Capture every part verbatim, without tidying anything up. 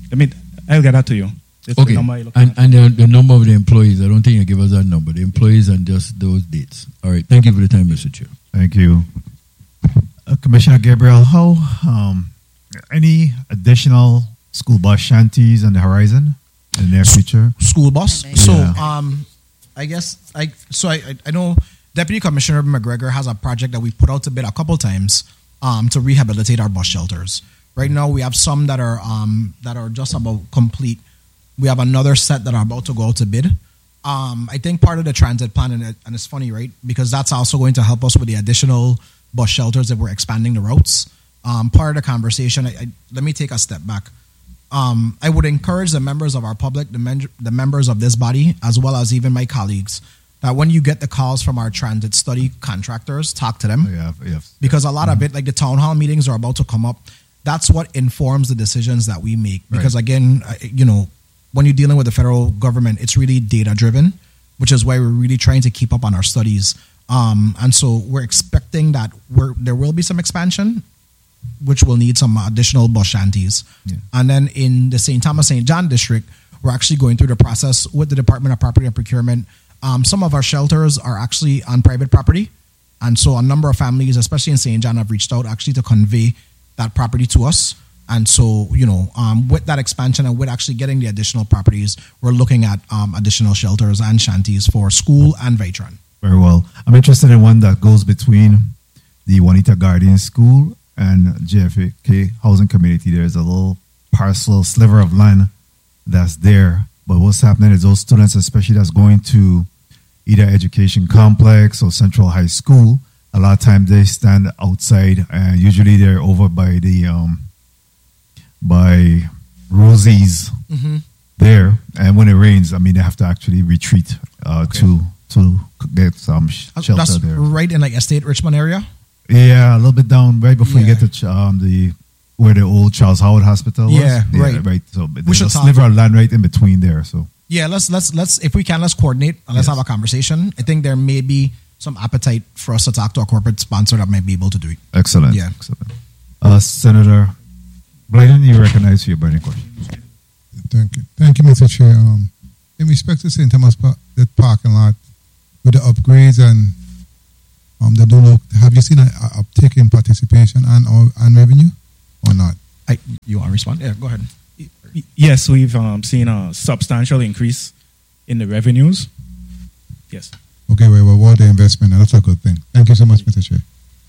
I mean, I'll get that to you. It's Okay, the number you're looking and, at. and the, the number of the employees, I don't think you give us that number. The employees and just those dates. All right, thank you for the time, Mister Chair. Thank you. Uh, Commissioner Gabriel, how um, any additional school bus shanties on the horizon in the near future? School bus. Yeah. So, um, I guess I so I I- I know Deputy Commissioner McGregor has a project that we put out to bid a couple times um, to rehabilitate our bus shelters. Right now, we have some that are um, that are just about complete. We have another set that are about to go out to bid. Um, I think part of the transit plan, and, it, and it's funny, right? Because that's also going to help us with the additional bus shelters if we're expanding the routes. Um, part of the conversation, I, I, let me take a step back. Um, I would encourage the members of our public, the, men, the members of this body, as well as even my colleagues, that when you get the calls from our transit study contractors, talk to them. Yeah, yeah. Because a lot of it, like the town hall meetings are about to come up, that's what informs the decisions that we make. Because Right. again, I- you know, when you're dealing with the federal government, it's really data driven, which is why we're really trying to keep up on our studies. Um, and so we're expecting that we're, there will be some expansion, which will need some additional bus shanties. Yeah. And then in the Saint Thomas Saint John district, we're actually going through the process with the Department of Property and Procurement. Um, some of our shelters are actually on private property. And so a number of families, especially in Saint John, have reached out actually to convey that property to us. And so, you know, um, with that expansion and with actually getting the additional properties, we're looking at um, additional shelters and shanties for school and Vitron. Very well. I'm interested in one that goes between the Juanita Guardian School and J F K Housing Community. There's a little parcel, sliver of land that's there. But what's happening is those students, especially that's going to either education complex or Central High School, a lot of times they stand outside, and usually they're over by the um, by Rosie's Mm-hmm. there. And when it rains, I mean, they have to actually retreat uh, Okay. to to get some sh- shelter That's there. right in like Estate Richmond area. Yeah, a little bit down right before you Yeah. get to ch- um, the where the old Charles Howard Hospital was. Yeah, right. right. So but there's should a talk. sliver of land right in between there. So Yeah, let's let's let's if we can let's coordinate and let's Yes. have a conversation. I think there may be some appetite for us to talk to a corporate sponsor that might be able to do it. excellent. Yeah. Excellent. Uh, Senator Blyden, you recognize for your burning question. Thank you. Thank you, Mister Chair. Um, in respect to Saint Thomas Park, that parking lot with the upgrades and um, the look, have you seen an uptick in participation and or, and revenue or not? I, you want to respond? Yeah, go ahead. Y- Yes, we've um, seen a substantial increase in the revenues. Yes. Okay, well, well, what the investment? That's a good thing. Thank you so much, Mister Chair.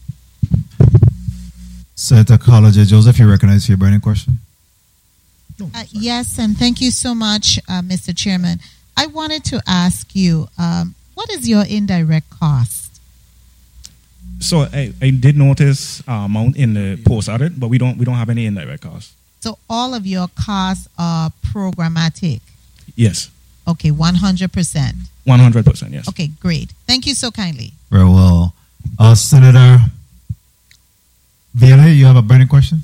Senator College Joseph, you recognize for your burning question. Uh, yes, and thank you so much, uh, Mister Chairman. I wanted to ask you, um, what is your indirect cost? So I, I did notice uh, amount in the post audit, but we don't we don't have any indirect costs. So all of your costs are programmatic. Yes, Okay, one hundred percent. one hundred percent. Yes. Okay, great. Thank you so kindly. Very well. Uh, Senator Viola, you have a burning question?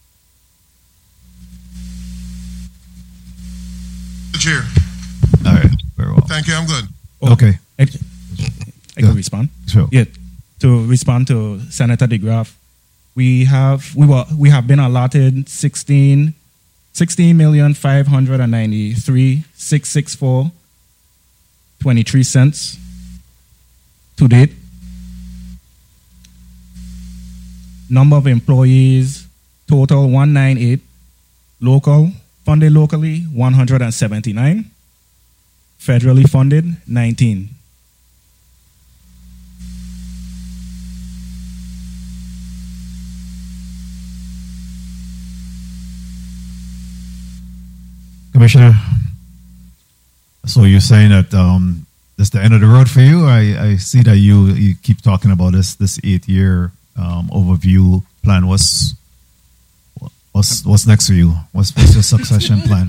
Chair. All right. Very well. Thank you. I'm good. Oh, Okay. I, I Yeah. can respond. Sure. Yeah. To respond to Senator DeGraff, we have we were we have been allotted sixteen sixteen million five hundred and ninety three six six four twenty three cents to date. Number of employees total one nine eight. Local funded locally one hundred and seventy nine. Federally funded nineteen. Commissioner, so you're saying that um, this is the end of the road for you? I, I see that you, you keep talking about this this eight year um, overview plan. What's what's what's next for you? What's what's your succession plan?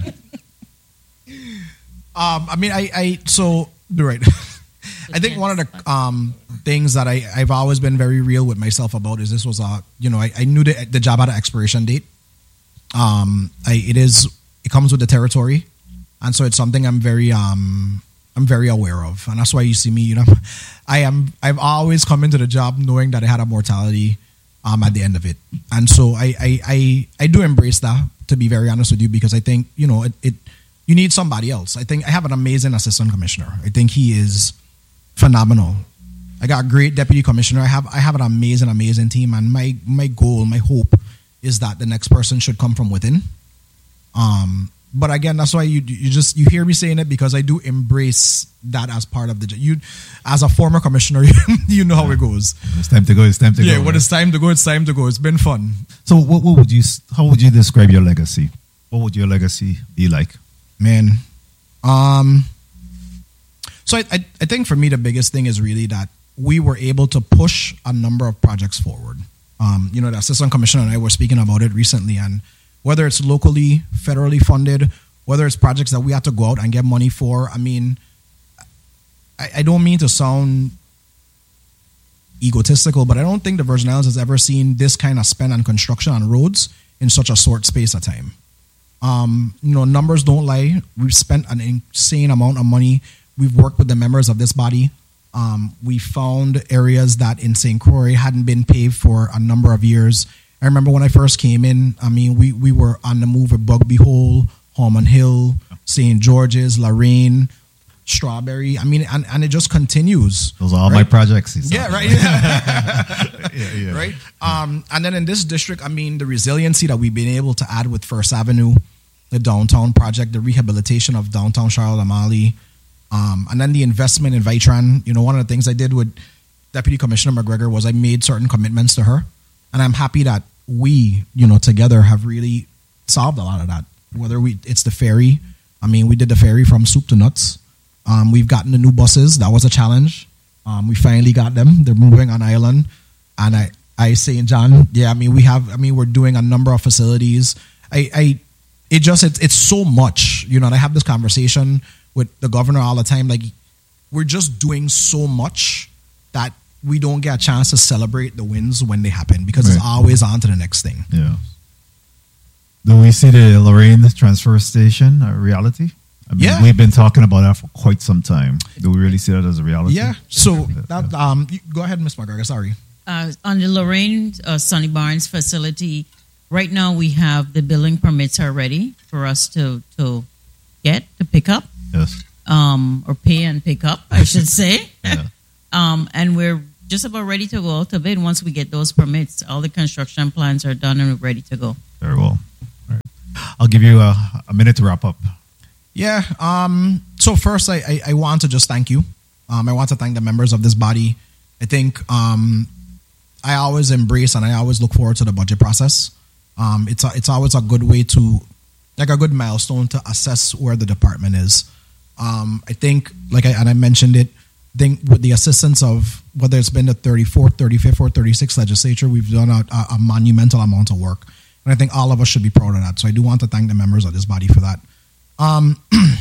Um, I mean, I, I so you're right. I think one of the um, things that I, I've always been very real with myself about is this was a you know I, I knew the the job had an expiration date. Um, I it is it comes with the territory, and so it's something I'm very um I'm very aware of, and that's why you see me. You know, I am I've always come into the job knowing that it had a mortality um at the end of it, and so I I I, I do embrace that. to be very honest with you, because I think, you know, it, it you need somebody else. I think I have an amazing assistant commissioner. I think he is phenomenal. I got a great deputy commissioner. I have I have an amazing, amazing team, and my my goal, my hope is that the next person should come from within. Um, but again, that's why you you just you hear me saying it, because I do embrace that as part of the you as a former commissioner. You know how it goes. It's time to go. It's time to yeah, go. Yeah, when right? it's time to go, it's time to go. It's been fun. So, what, what would you? How would you describe your legacy? What would your legacy be like? Man, um, so I, I I think for me the biggest thing is really that we were able to push a number of projects forward. Um, you know, the assistant commissioner and I were speaking about it recently, and whether it's locally, federally funded, whether it's projects that we have to go out and get money for. I mean, I, I don't mean to sound egotistical, but I don't think the Virgin Islands has ever seen this kind of spend on construction on roads in such a short space of time. Um, you know, numbers don't lie. We've spent an insane amount of money. We've worked with the members of this body. Um, we found areas that in Saint Croix hadn't been paved for a number of years. I remember when I first came in, I mean, we, we were on the move with Bugby Hole, Holman Hill, Saint George's, Lorraine, Strawberry. I mean, and, and it just continues. Those are all right? my projects. Yeah, right. Yeah. yeah, yeah. Right. Um, and then in this district, I mean, the resiliency that we've been able to add with First Avenue, the downtown project, the rehabilitation of downtown Charlotte Amalie, um, and then the investment in Vitran. You know, one of the things I did with Deputy Commissioner McGregor was I made certain commitments to her. And I'm happy that we, you know, together have really solved a lot of that. Whether we, it's the ferry. I mean, we did the ferry from soup to nuts. Um, we've gotten the new buses. That was a challenge. Um, we finally got them. They're moving on island. And I, I say, John, yeah, I mean, we have, I mean, we're doing a number of facilities. I, I, it just, it's, it's so much, you know, and I have this conversation with the governor all the time. Like, we're just doing so much that we don't get a chance to celebrate the wins when they happen, because right. It's always on to the next thing. Yeah. Do we see the Lorraine transfer station a reality? I mean, yeah. We've been talking about that for quite some time. Do we really see that as a reality? Yeah. So that um, you, go ahead, Miz McGregor. Sorry. Uh, on the Lorraine uh, Sonny Barnes facility, right now we have the building permits are ready for us to to get to pick up. Yes. Um, or pay and pick up, I should say. Yeah. Um, and we're just about ready to go out of it. Once we get those permits, all the construction plans are done and we're ready to go. Very well. All right. I'll give you a, a minute to wrap up. Yeah. Um, so first, I, I, I want to just thank you. Um, I want to thank the members of this body. I think um, I always embrace and I always look forward to the budget process. Um, it's a, it's always a good way to, like a good milestone to assess where the department is. Um, I think, like I, and I mentioned it, I think with the assistance of whether it's been the thirty-fourth, thirty-fifth, or thirty-sixth legislature, we've done a, a, a monumental amount of work. And I think all of us should be proud of that. So I do want to thank the members of this body for that. Um,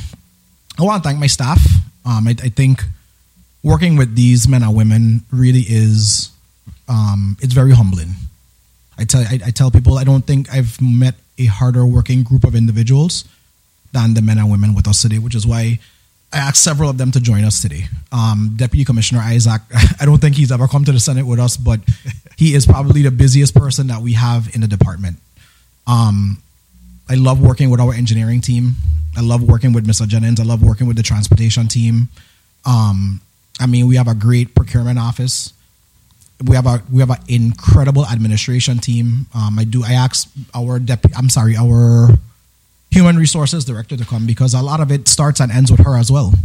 I want to thank my staff. Um, I, I think working with these men and women really is, um, it's very humbling. I tell, I, I tell people I don't think I've met a harder working group of individuals than the men and women with us today, which is why I asked several of them to join us today. Um, Deputy Commissioner Isaac, I don't think he's ever come to the Senate with us, but he is probably the busiest person that we have in the department. Um, I love working with our engineering team. I love working with Mister Jennings. I love working with the transportation team. Um, I mean, we have a great procurement office. We have a we have an incredible administration team. Um, I do. I asked our deputy. I'm sorry, our human resources director to come because a lot of it starts and ends with her as well.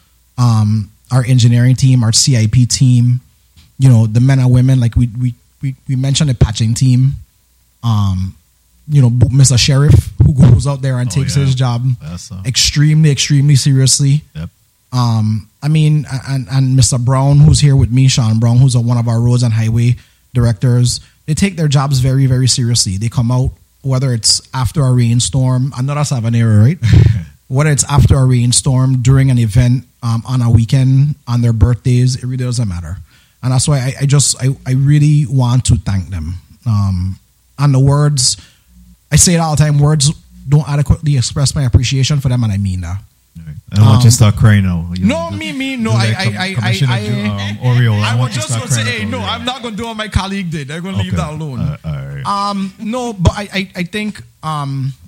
Um, our engineering team, our C I P team, you know, the men and women, like we we we, we mentioned the patching team. Um, you know, Mister Sheriff who goes out there and oh, takes yeah. his job so. extremely, extremely seriously. Yep. Um, I mean, and, and Mister Brown, who's here with me, Sean Brown, who's a, one of our roads and highway directors, they take their jobs very, very seriously. They come out, whether it's after a rainstorm, another Savanera, right? Whether it's after a rainstorm, during an event, um, on a weekend, on their birthdays, it really doesn't matter. And that's why I, I just, I, I really want to thank them. Um, and the words, I say it all the time, words don't adequately express my appreciation for them, and I mean that. I don't want Um, you to start crying now. You No, know, me, me, no. do I, like I, Com- I, I, Commissioner I, Ju- um, Oriole. I want was to just start going to say, crying hey, about no, Oriole. I'm not going to do what my colleague did. I'm going to leave Okay. that alone. Uh, all right. Um, no, but I, I, I think um,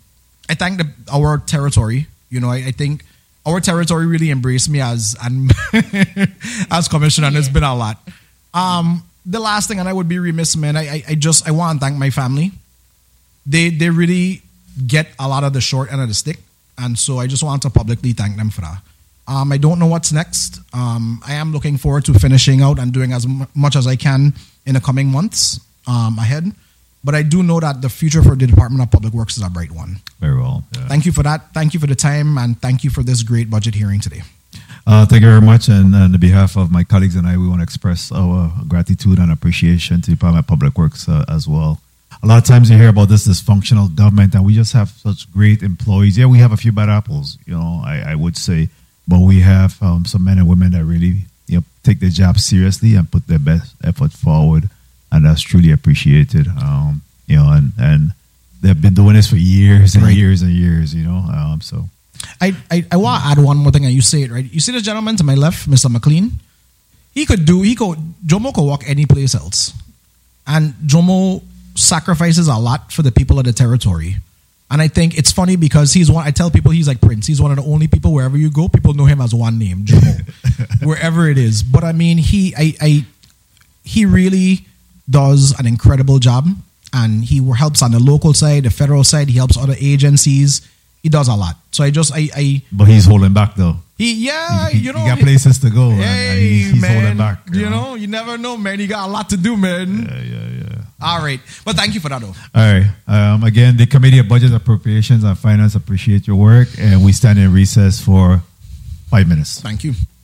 I thank the, our territory. You know, I, I think our territory really embraced me as and as commissioner, and it's been a lot. Um, the last thing, and I would be remiss, man. I, I, I just I want to thank my family. They they really get a lot of the short end of the stick, and so I just want to publicly thank them for that. Um, I don't know what's next. Um, I am looking forward to finishing out and doing as m- much as I can in the coming months um, ahead. But I do know that the future for the Department of Public Works is a bright one. Very well. Yeah. Thank you for that. Thank you for the time, and thank you for this great budget hearing today. Uh, thank you very much. And on behalf of my colleagues and I, we want to express our gratitude and appreciation to the Department of Public Works uh, as well. A lot of times you hear about this dysfunctional government, and we just have such great employees. Yeah, we have a few bad apples, you know, I, I would say. But we have um, some men and women that really, you know, take their job seriously and put their best effort forward, and that's truly appreciated. Um, you know, and, and they've been doing this for years and right. years and years. You know, um, so I I, I want to add one more thing, and you say it right. You see the gentleman to my left, Mister McLean. He could do. He could. Jomo could walk any place else, and Jomo sacrifices a lot for the people of the territory. And I think it's funny because he's one, I tell people he's like Prince. He's one of the only people wherever you go, people know him as one name, Jomo, wherever it is. But I mean, he, I, I, he really does an incredible job, and he helps on the local side, the federal side. He helps other agencies. He does a lot. So I just, I, I but he's holding back though. He, yeah, he, you know, he got places to go. Hey, and, and he's, he's man, holding back. You, you know? know? you never know, man. You got a lot to do, man. Yeah, yeah, yeah. All right, but thank you for that, though. All right. Um, again, the Committee of Budget Appropriations and Finance appreciate your work, and we stand in recess for five minutes. Thank you.